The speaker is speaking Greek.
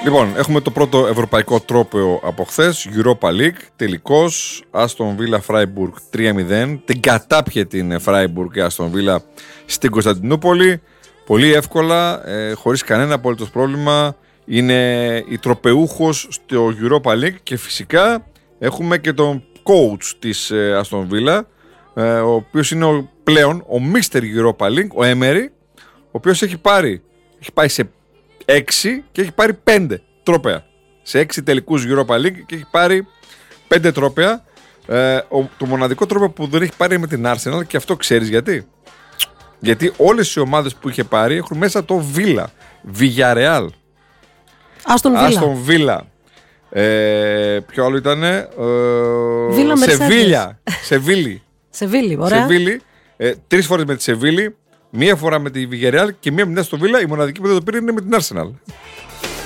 Λοιπόν, έχουμε το πρώτο ευρωπαϊκό τρόπαιο από χθες, Europa League, τελικός, Aston Villa Freiburg 3-0, την κατάπιετη Freiburg και Aston Villa στην Κωνσταντινούπολη, πολύ εύκολα, χωρίς κανένα απολύτως πρόβλημα, είναι η τροπεούχος στο Europa League και φυσικά έχουμε και τον coach της Aston Villa, ο οποίος είναι πλέον ο Mr. Europa League, ο Emery, ο οποίος έχει πάει σε 6 και έχει πάρει 5 τρόπαια. Σε 6 τελικούς Europa League και έχει πάρει 5 τρόπαια. Το μοναδικό τρόπαιο που δεν έχει πάρει με την Arsenal, και αυτό ξέρεις γιατί. Γιατί όλες οι ομάδες που είχε πάρει έχουν μέσα το Villa, Villarreal, Aston Villa. Ποιο άλλο ήτανε? Σεβίλη, ωραία. Σεβίλη, 3 φορές με τη Σεβίλη, μία φορά με τη Villarreal και μία μηνά στο Villa. Η μοναδική που δεν το πήρε είναι με την Arsenal.